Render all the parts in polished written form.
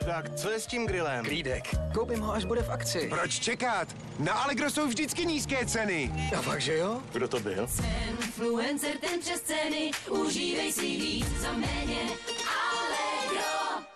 Tak co je s tím grillem? Klídek. Koupím ho, až bude v akci. Proč čekat? Na Allegro jsou vždycky nízké ceny. A fakt, že jo? Kdo to byl? Influencer ten přes ceny, užívej si víc za méně. Allegro.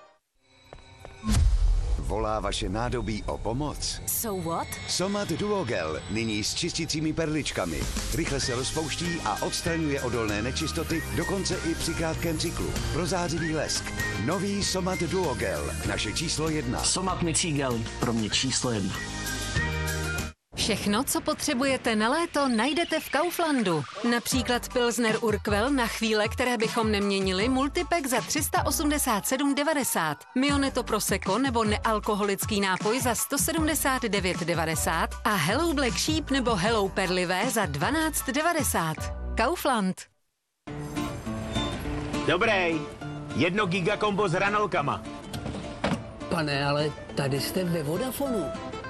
Volá vaše nádobí o pomoc? So what? Somat Duogel, nyní s čistícími perličkami. Rychle se rozpouští a odstraňuje odolné nečistoty, dokonce i při krátkém cyklu. Prozářivý lesk. Nový Somat Duogel, naše číslo 1. Somat mycí gel, pro mě číslo 1. Všechno, co potřebujete na léto, najdete v Kauflandu. Například Pilsner Urquell na chvíle, které bychom neměnili, multipack za 387,90. Mioneto Prosecco nebo nealkoholický nápoj za 179,90 a Hello Black Sheep nebo Hello Perlivé za 12,90. Kaufland. Dobrý, 1 gigakombo s hranolkama. Pane, ale tady jste ve Vodafonu.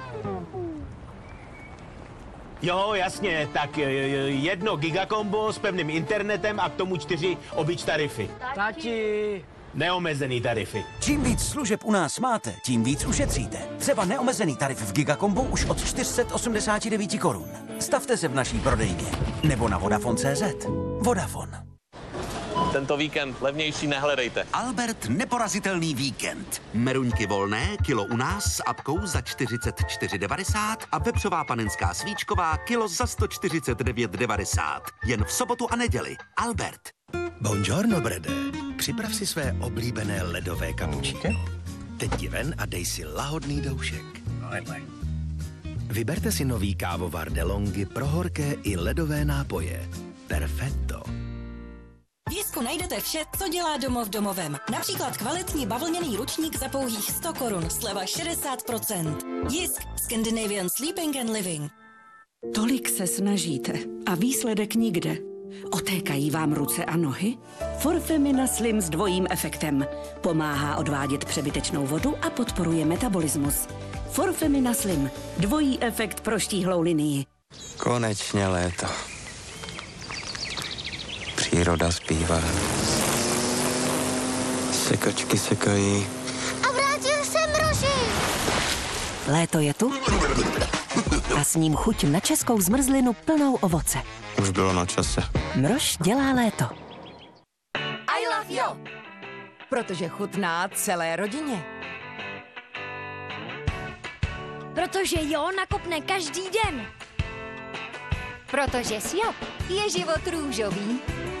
Jo, jasně, tak 1 gigakombo s pevným internetem a k tomu 4 obyč tarify. Tati! Neomezený tarify. Čím víc služeb u nás máte, tím víc ušetříte. Třeba neomezený tarif v Gigakombu už od 489 korun. Stavte se v naší prodejně. Nebo na Vodafone.cz. Vodafone. Tento víkend levnější nehledejte. Albert neporazitelný víkend. Meruňky volné, kilo u nás s apkou za 44,90 a vepřová panenská svíčková kilo za 149,90. Jen v sobotu a neděli. Albert. Buongiorno, Brede. Připrav si své oblíbené ledové kapučíky. Teď ti ven a dej si lahodný doušek. Vyberte si nový kávovar DeLonghi pro horké i ledové nápoje. Perfetto. V Jisku najdete vše, co dělá domov domovem. Například kvalitní bavlněný ručník za pouhých 100 korun, sleva 60%. Jisk, Scandinavian Sleeping and Living. Tolik se snažíte a výsledek nikde. Otékají vám ruce a nohy? Forfemina Slim s dvojím efektem. Pomáhá odvádět přebytečnou vodu a podporuje metabolismus. Forfemina Slim. Dvojí efekt pro štíhlou linii. Konečně léto. Příroda zpívá. Sekačky sekají. A vrátil se mroží. Léto je tu a s ním chuť na českou zmrzlinu plnou ovoce. Už bylo na čase. Mrož dělá léto. I love you. Protože chutná celé rodině. Protože jo nakopne každý den. Protože Sjop je život růžový.